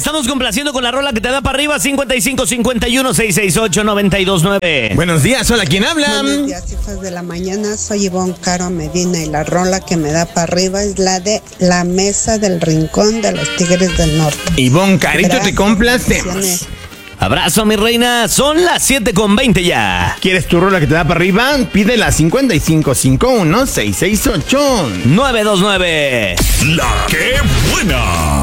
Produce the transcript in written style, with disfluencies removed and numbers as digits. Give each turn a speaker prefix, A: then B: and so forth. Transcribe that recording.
A: estamos complaciendo con la rola que te da para arriba, 55 51 668 929.
B: Buenos días, hola, ¿quién habla?
C: Buenos días, hijas de la mañana. Soy Ivonne Caro Medina y la rola que me da para arriba es la de La Mesa del Rincón de los Tigres del Norte.
B: Ivonne Carito,
C: Gracias,
B: te complacemos.
C: bendiciones.
A: Abrazo, mi reina. Son las 7:20 ya.
B: ¿Quieres tu rola que te da para arriba? Pídela 55 51 668
A: 929.
D: La que buena.